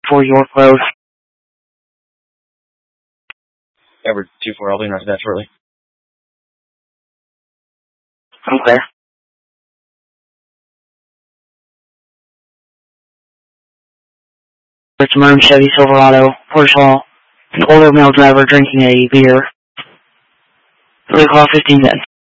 for York Road. Edward 2-4, I'll be right to that shortly. I'm clear. It's a maroon Chevy Silverado, Portugal, an older male driver drinking a beer. Really call 15 then.